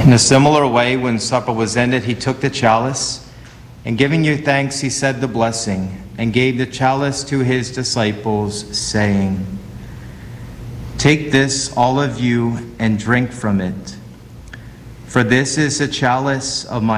In a similar way, when supper was ended, he took the chalice, and giving you thanks, he said the blessing, and gave the chalice to his disciples, saying, "Take this, all of you, and drink from it. For this is the chalice of my